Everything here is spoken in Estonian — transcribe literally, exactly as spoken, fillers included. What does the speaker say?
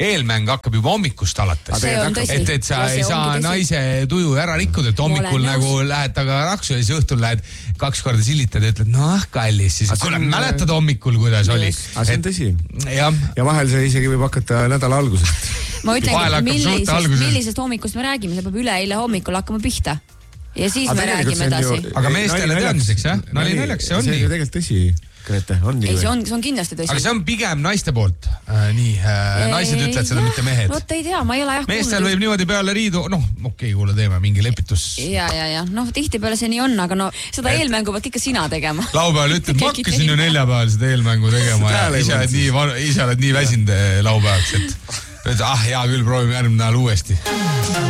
eelmäng hakkab juba hommikust alates. Et, et sa ei saa naise tuju ära rikkuda, et hommikul nagu lähed taga raksu ja siis õhtul lähed kaks korda silitad ja ütled, noh kallis, siis kuule, mäletad hommikul, kuidas oli. Aga see on tõsi. Ja, ja vahel see isegi võib hakata nädala algusest. Ma ütlen, millisest, millisest hommikust me räägime, see peab üleeile hommikul hakkama pihta. Ja siis me räägime edasi. Aga meestele teadmiseks, jah? Nali naljaks, see on nii. nii. See on tegelikult tõsi, Grete, on nii. Ei, see on, see on kindlasti tõsi. Aga see on pigem naiste poolt. Äh, nii, äh, naised ütlevad seda, mitte mehed. Vot ei tea, ma ei ole jah kuulnud. Meestel võib niimoodi peale riidu, noh, okei, kuule, teeme mingi lepitus. Ja, ja, ja, noh, tihti peale see nii on, aga no seda et... eelmängu pealt ikka sina tegema. Laupäeval ütled, ma hakkasin ju neljapäeval seda eelmängu tegema ja ise oled nii, ise oled nii väsinud laupäevaks, et ah, hea küll, proovime järgmine nädal uuesti.